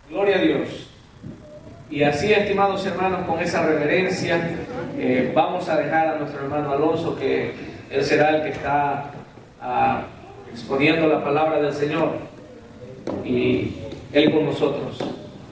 Gloria a Dios. Y así, estimados hermanos, con esa reverencia, vamos a dejar a nuestro hermano Alonso, que él será el que está exponiendo la palabra del Señor, y él con nosotros.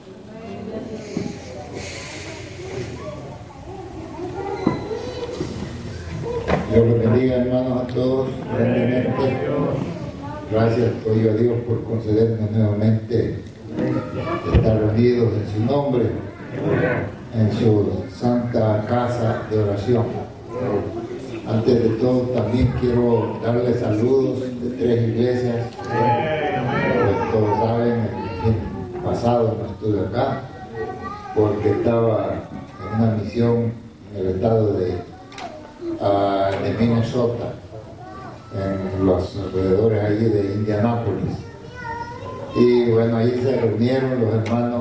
Dios los bendiga, hermanos, a todos grandemente. Gracias doy a Dios por concedernos nuevamente estar reunidos en su nombre, en su santa casa de oración. Antes de todo, también quiero darle saludos de 3 iglesias. Pues todos saben, el pasado no estuve acá porque estaba en una misión en el estado de Minnesota, en los alrededores allí de Indianápolis. Y bueno, ahí se reunieron los hermanos,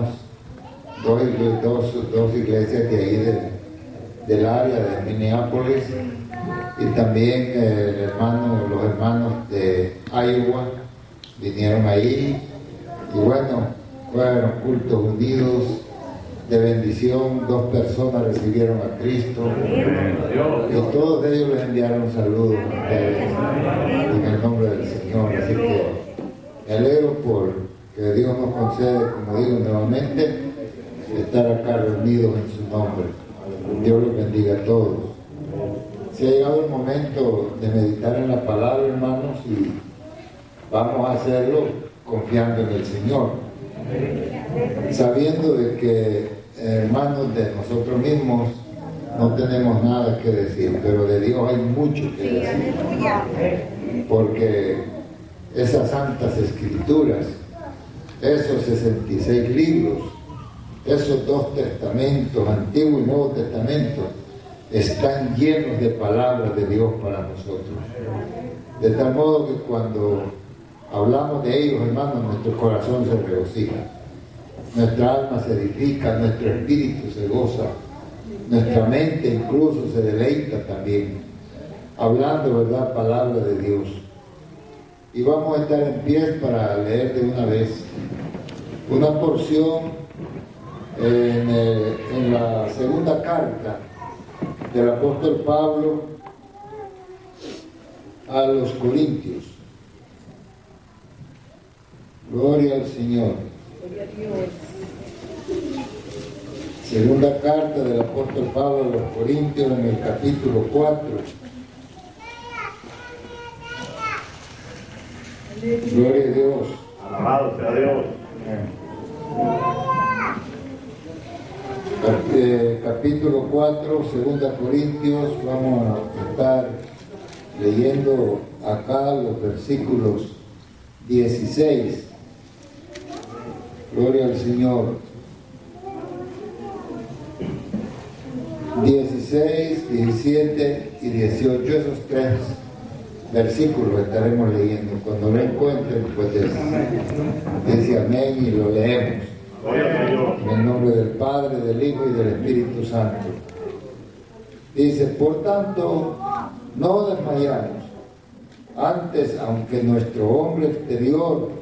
dos iglesias de ahí del área de Minneapolis, y también los hermanos de Iowa vinieron ahí, y bueno, fueron cultos unidos de bendición. 2 personas recibieron a Cristo, y todos ellos les enviaron saludos a ustedes en el nombre del Señor. Así que me alegro por que Dios nos concede, como digo nuevamente, estar acá reunidos en su nombre. Dios los bendiga a todos. Se ha llegado el momento de meditar en la palabra, hermanos, y vamos a hacerlo confiando en el Señor, sabiendo de que, hermanos, de nosotros mismos no tenemos nada que decir, pero de Dios hay mucho que decir, porque esas santas escrituras, esos 66 libros, esos 2 testamentos, Antiguo y Nuevo Testamento, están llenos de palabras de Dios para nosotros, de tal modo que cuando hablamos de ellos, hermanos, nuestro corazón se regocija, nuestra alma se edifica, nuestro espíritu se goza, nuestra mente incluso se deleita también, hablando, ¿verdad?, palabra de Dios. Y vamos a estar en pie para leer de una vez una porción en la segunda carta del apóstol Pablo a los Corintios. Gloria al Señor. Segunda carta del apóstol Pablo a los Corintios, en el capítulo 4. Gloria a Dios. Alabado sea Dios. Capítulo 4, segunda Corintios. Vamos a estar leyendo acá los versículos 16. Gloria al Señor. 16, 17 y 18, esos 3 versículos estaremos leyendo. Cuando lo encuentren, pues dice amén y lo leemos. En el nombre del Padre, del Hijo y del Espíritu Santo. Dice: por tanto, no desmayamos. Antes, aunque nuestro hombre exterior